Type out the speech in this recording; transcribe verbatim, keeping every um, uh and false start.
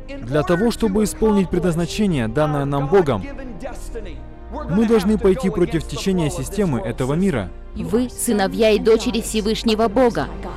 Для того, чтобы исполнить предназначение, данное нам Богом, мы должны пойти против течения системы этого мира. Вы сыновья и дочери Всевышнего Бога.